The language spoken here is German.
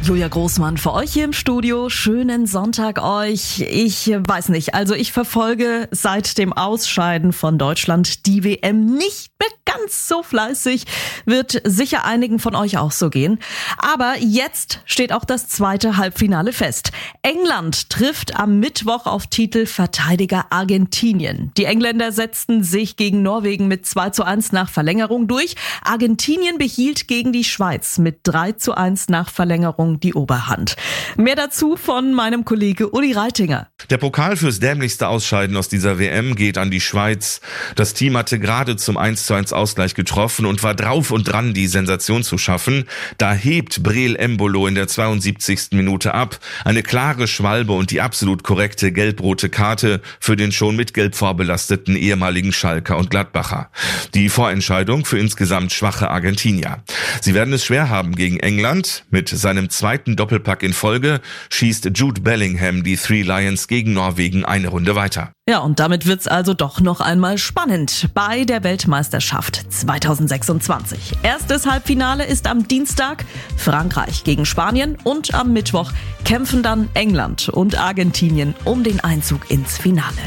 Julia Großmann für euch hier im Studio. Schönen Sonntag euch. Ich weiß nicht, also ich verfolge seit dem Ausscheiden von Deutschland die WM nicht mehr ganz so fleißig. Wird sicher einigen von euch auch so gehen. Aber jetzt steht auch das zweite Halbfinale fest. England trifft am Mittwoch auf Titelverteidiger Argentinien. Die Engländer setzten sich gegen Norwegen mit 2:1 nach Verlängerung durch. Argentinien behielt gegen die Schweiz mit 3:1 nach Verlängerung die Oberhand. Mehr dazu von meinem Kollege Uli Reitinger. Der Pokal fürs dämlichste Ausscheiden aus dieser WM geht an die Schweiz. Das Team hatte gerade zum 1:1 Ausgleich getroffen und war drauf und dran, die Sensation zu schaffen. Da hebt Breel Embolo in der 72. Minute ab. Eine klare Schwalbe und die absolut korrekte gelb-rote Karte für den schon mit Gelb vorbelasteten ehemaligen Schalker und Gladbacher. Die Vorentscheidung für insgesamt schwache Argentinier. Sie werden es schwer haben gegen England. Mit seinem zweiten Doppelpack in Folge schießt Jude Bellingham die Three Lions gegen Norwegen eine Runde weiter. Ja, und damit wird's also doch noch einmal spannend bei der Weltmeisterschaft 2026. Erstes Halbfinale ist am Dienstag Frankreich gegen Spanien und am Mittwoch kämpfen dann England und Argentinien um den Einzug ins Finale.